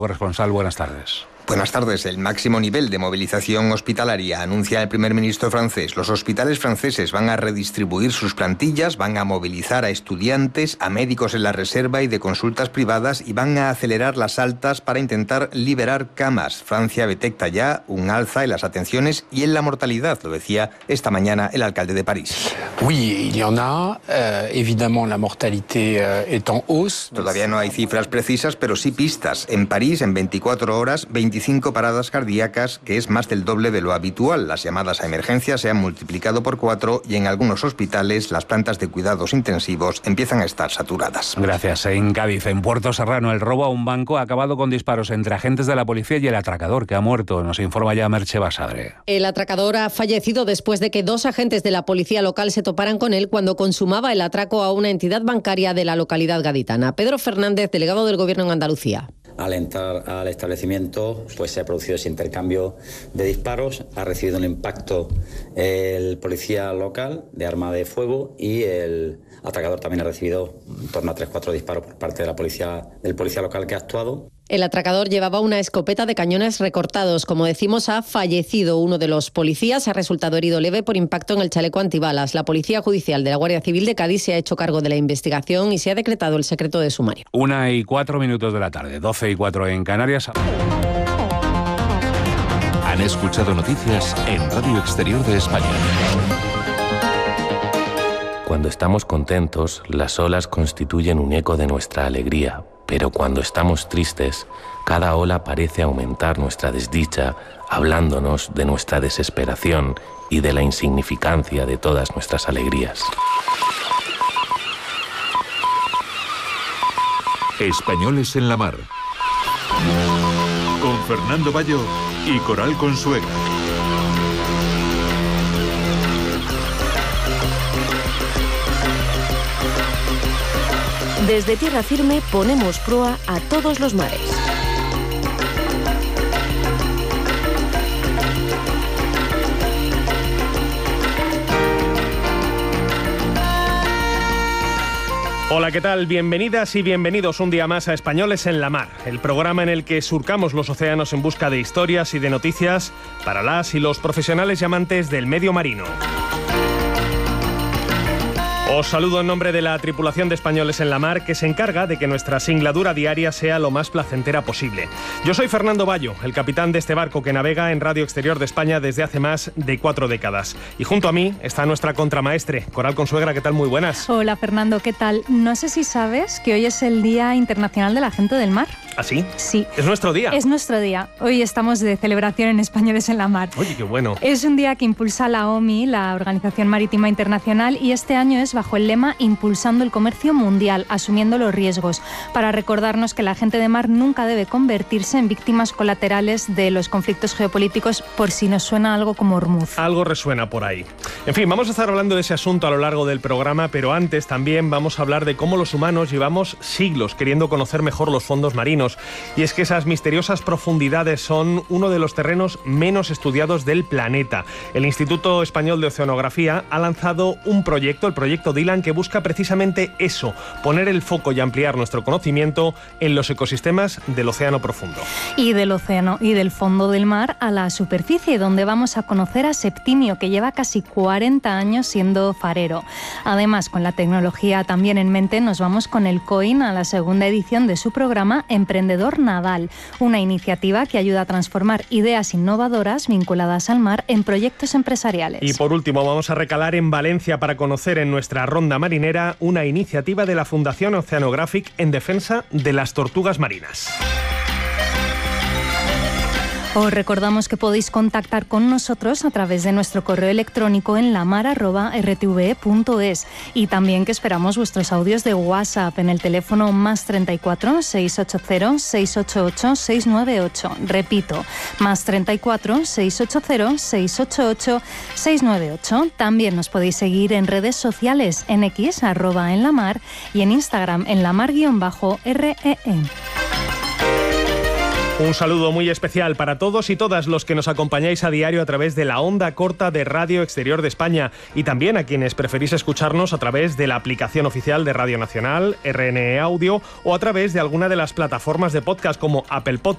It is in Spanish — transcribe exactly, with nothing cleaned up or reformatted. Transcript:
Corresponsal, buenas tardes. Buenas tardes. El máximo nivel de movilización hospitalaria anuncia el primer ministro francés. Los hospitales franceses van a redistribuir sus plantillas, van a movilizar a estudiantes, a médicos en la reserva y de consultas privadas y van a acelerar las altas para intentar liberar camas. Francia detecta ya un alza en las atenciones y en la mortalidad, lo decía esta mañana el alcalde de París. Oui, il y en a. Euh, évidemment, la mortalité euh, est en hausse. Todavía no hay cifras precisas, pero sí pistas. En París, en veinticuatro horas, veinticinco paradas cardíacas, que es más del doble de lo habitual. Las llamadas a emergencia se han multiplicado por cuatro y en algunos hospitales las plantas de cuidados intensivos empiezan a estar saturadas. Gracias. En Cádiz, en Puerto Serrano, el robo a un banco ha acabado con disparos entre agentes de la policía y el atracador, que ha muerto. Nos informa ya Merche Basadre. El atracador ha fallecido después de que dos agentes de la policía local se toparan con él cuando consumaba el atraco a una entidad bancaria de la localidad gaditana. Pedro Fernández, delegado del Gobierno en Andalucía. Al entrar al establecimiento, pues se ha producido ese intercambio de disparos, ha recibido un impacto el policía local de arma de fuego y el atracador también ha recibido en torno a tres cuatro disparos por parte de la policía, del policía local que ha actuado. El atracador llevaba una escopeta de cañones recortados. Como decimos, ha fallecido uno de los policías. Ha resultado herido leve por impacto en el chaleco antibalas. La Policía Judicial de la Guardia Civil de Cádiz se ha hecho cargo de la investigación y se ha decretado el secreto de sumario. Una y cuatro minutos de la tarde, doce y cuatro en Canarias. Han escuchado noticias en Radio Exterior de España. Cuando estamos contentos, las olas constituyen un eco de nuestra alegría. Pero cuando estamos tristes, cada ola parece aumentar nuestra desdicha, hablándonos de nuestra desesperación y de la insignificancia de todas nuestras alegrías. Españoles en la mar. Con Fernando Bayo y Coral Consuegra. Desde tierra firme ponemos proa a todos los mares. Hola, ¿qué tal? Bienvenidas y bienvenidos un día más a Españoles en la Mar, el programa en el que surcamos los océanos en busca de historias y de noticias para las y los profesionales y amantes del medio marino. Os saludo en nombre de la tripulación de Españoles en la Mar, que se encarga de que nuestra singladura diaria sea lo más placentera posible. Yo soy Fernando Bayo, el capitán de este barco que navega en Radio Exterior de España desde hace más de cuatro décadas. Y junto a mí está nuestra contramaestre, Coral Consuegra. ¿Qué tal? Muy buenas. Hola, Fernando, ¿qué tal? No sé si sabes que hoy es el Día Internacional de la Gente del Mar. ¿Ah, sí? Sí. ¿Es nuestro día? Es nuestro día. Hoy estamos de celebración en Españoles en la Mar. Oye, qué bueno. Es un día que impulsa la O M I, la Organización Marítima Internacional, y este año es bajo el lema Impulsando el comercio mundial, asumiendo los riesgos, para recordarnos que la gente de mar nunca debe convertirse en víctimas colaterales de los conflictos geopolíticos, por si nos suena algo como Hormuz. Algo resuena por ahí. En fin, vamos a estar hablando de ese asunto a lo largo del programa, pero antes también vamos a hablar de cómo los humanos llevamos siglos queriendo conocer mejor los fondos marinos. Y es que esas misteriosas profundidades son uno de los terrenos menos estudiados del planeta. El Instituto Español de Oceanografía ha lanzado un proyecto, el proyecto Dylan, que busca precisamente eso, poner el foco y ampliar nuestro conocimiento en los ecosistemas del océano profundo. Y del océano y del fondo del mar a la superficie, donde vamos a conocer a Septimio, que lleva casi cuarenta años siendo farero. Además, con la tecnología también en mente, nos vamos con el COIN a la segunda edición de su programa Emprendedor Naval, una iniciativa que ayuda a transformar ideas innovadoras vinculadas al mar en proyectos empresariales. Y por último, vamos a recalar en Valencia para conocer en nuestra ronda marinera una iniciativa de la Fundación Oceanographic en defensa de las tortugas marinas. Os recordamos que podéis contactar con nosotros a través de nuestro correo electrónico en lamar arroba r t v e punto es y también que esperamos vuestros audios de WhatsApp en el teléfono más treinta y cuatro, seiscientos ochenta, seiscientos ochenta y ocho, seiscientos noventa y ocho. Repito, más treinta y cuatro, seiscientos ochenta, seiscientos ochenta y ocho, seiscientos noventa y ocho. También nos podéis seguir en redes sociales, en X, arroba en la mar, y en Instagram, en lamar-re e. Un saludo muy especial para todos y todas los que nos acompañáis a diario a través de la onda corta de Radio Exterior de España y también a quienes preferís escucharnos a través de la aplicación oficial de Radio Nacional, R N E Audio o a través de alguna de las plataformas de podcast como Apple Podcast,